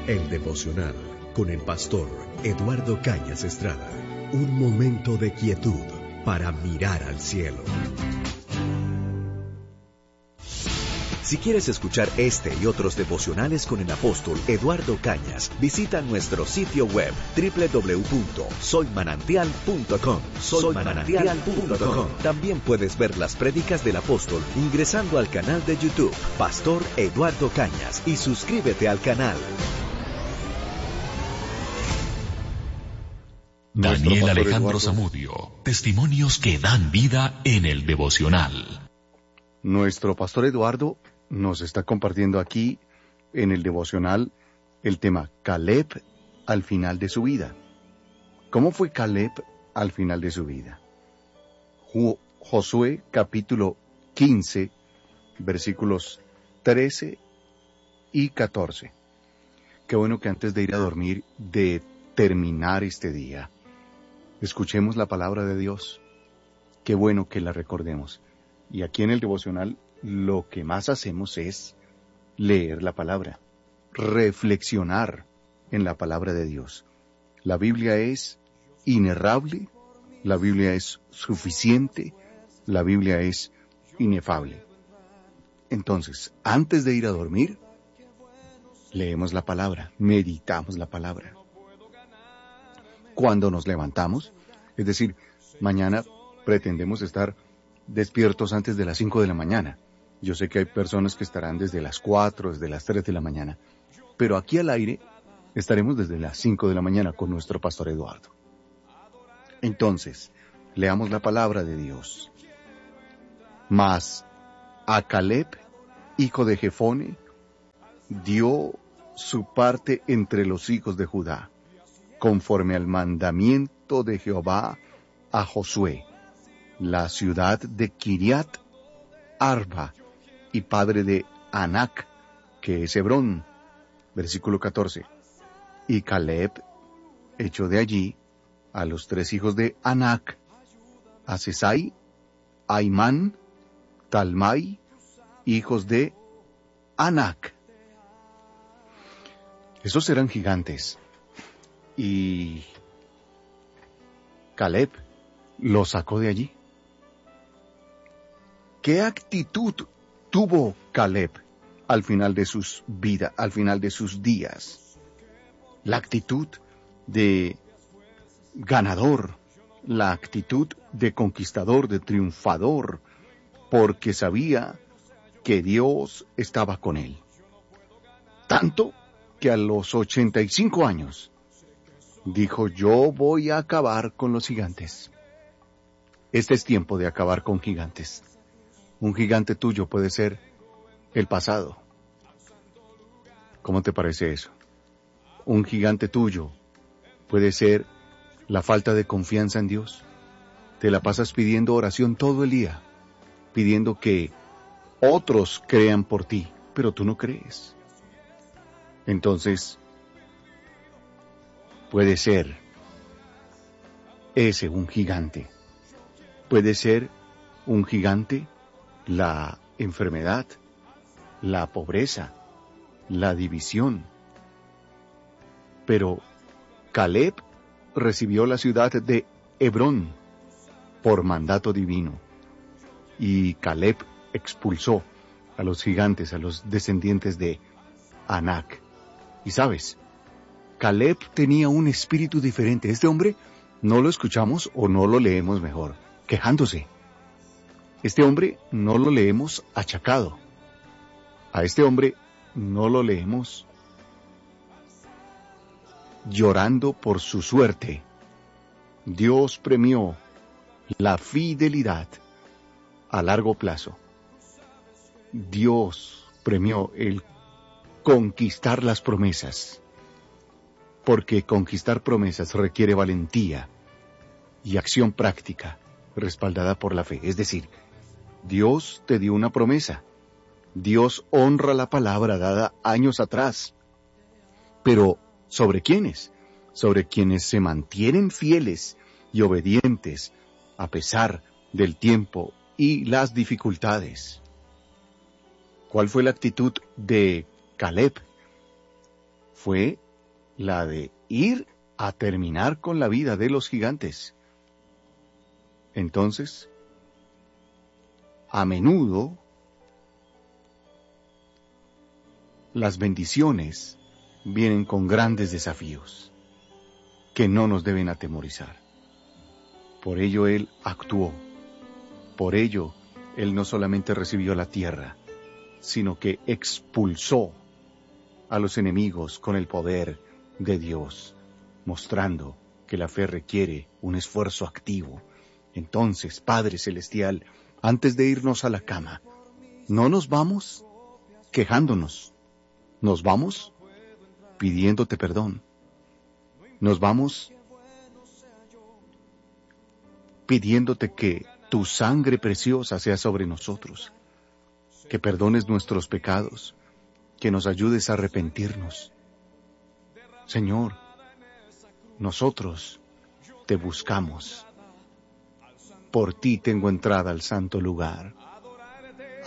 El devocional con el pastor Eduardo Cañas Estrada. Un momento de quietud para mirar al cielo. Si quieres escuchar este y otros devocionales con el apóstol Eduardo Cañas, visita nuestro sitio web www.soymanantial.com. Soymanantial.com. También puedes ver las prédicas del apóstol ingresando al canal de YouTube Pastor Eduardo Cañas y suscríbete al canal. Daniel Alejandro Zamudio, testimonios que dan vida en el devocional. Nuestro pastor Eduardo nos está compartiendo aquí en el devocional el tema Caleb al final de su vida. ¿Cómo fue Caleb al final de su vida? Josué capítulo 15, versículos 13 y 14. Qué bueno que antes de ir a dormir, de terminar este día, escuchemos la palabra de Dios. Qué bueno que la recordemos. Y aquí en el devocional lo que más hacemos es leer la palabra, reflexionar en la palabra de Dios. La Biblia es inerrable, la Biblia es suficiente, la Biblia es inefable. Entonces, antes de ir a dormir, leemos la palabra, meditamos la palabra. Cuando nos levantamos, es decir, mañana pretendemos estar despiertos antes de las 5 de la mañana. Yo sé que hay personas que estarán desde las 4, desde las 3 de la mañana, pero aquí al aire estaremos desde las 5 de la mañana con nuestro pastor Eduardo. Entonces, leamos la palabra de Dios. Mas a Caleb, hijo de Jefone, dio su parte entre los hijos de Judá, conforme al mandamiento de Jehová a Josué, la ciudad de Kiriat Arba, y padre de Anac, que es Hebrón. Versículo 14. Y Caleb echó de allí a los 3 hijos de Anac, a Sesai, Aimán, Talmai, hijos de Anac. Esos eran gigantes. Y Caleb los sacó de allí. ¿Qué actitud tuvo Caleb al final de sus vidas, al final de sus días? La actitud de ganador, la actitud de conquistador, de triunfador, porque sabía que Dios estaba con él. Tanto que a los 85 años dijo: yo voy a acabar con los gigantes. Este es tiempo de acabar con gigantes. Un gigante tuyo puede ser el pasado. ¿Cómo te parece eso? Un gigante tuyo puede ser la falta de confianza en Dios. Te la pasas pidiendo oración todo el día, pidiendo que otros crean por ti, pero tú no crees. Entonces, puede ser ese un gigante. Puede ser un gigante la enfermedad, la pobreza, la división. Pero Caleb recibió la ciudad de Hebrón por mandato divino. Y Caleb expulsó a los gigantes, a los descendientes de Anac. Y sabes, Caleb tenía un espíritu diferente. Este hombre no lo escuchamos o no lo leemos mejor, quejándose. Este hombre no lo leemos achacado. A este hombre no lo leemos llorando por su suerte. Dios premió la fidelidad a largo plazo. Dios premió el conquistar las promesas, porque conquistar promesas requiere valentía y acción práctica respaldada por la fe. Es decir, Dios te dio una promesa. Dios honra la palabra dada años atrás. Pero, ¿sobre quiénes? Sobre quienes se mantienen fieles y obedientes a pesar del tiempo y las dificultades. ¿Cuál fue la actitud de Caleb? fue la de ir a terminar con la vida de los gigantes. Entonces, a menudo, las bendiciones vienen con grandes desafíos que no nos deben atemorizar. Por ello Él actuó. Por ello Él no solamente recibió la tierra, sino que expulsó a los enemigos con el poder de Dios, mostrando que la fe requiere un esfuerzo activo. Entonces, Padre Celestial, antes de irnos a la cama, no nos vamos quejándonos, nos vamos pidiéndote perdón, nos vamos pidiéndote que tu sangre preciosa sea sobre nosotros, que perdones nuestros pecados, que nos ayudes a arrepentirnos. Señor, nosotros te buscamos. Por ti tengo entrada al santo lugar.